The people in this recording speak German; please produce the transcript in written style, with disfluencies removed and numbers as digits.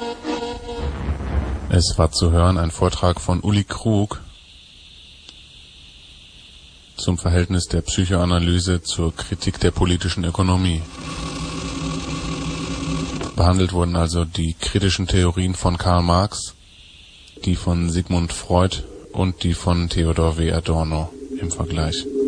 Es war zu hören ein Vortrag von Uli Krug zum Verhältnis der Psychoanalyse zur Kritik der politischen Ökonomie. Behandelt wurden also die kritischen Theorien von Karl Marx, die von Sigmund Freud und die von Theodor W. Adorno im Vergleich.